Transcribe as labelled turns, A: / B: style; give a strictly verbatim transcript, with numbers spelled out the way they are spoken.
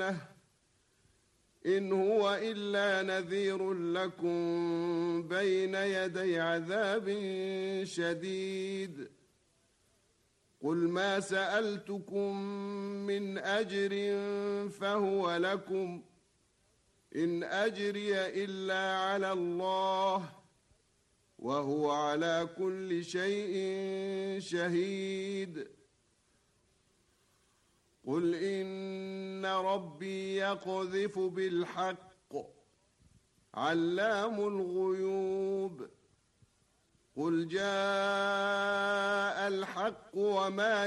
A: سبحانه إن هو إلا نذير لكم بين يدي عذاب شديد قل ما سألتكم من أجر فهو لكم إن أجري إلا على الله وهو على كل شيء شهيد قل إن ربي يقذف بالحق علام الغيوب قل جاء الحق وما